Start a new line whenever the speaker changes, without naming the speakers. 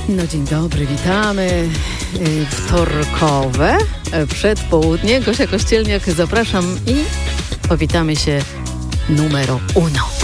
No dzień dobry, witamy. Wtorkowe przedpołudnie. Gosia Kościelniak, zapraszam i powitamy się numero uno.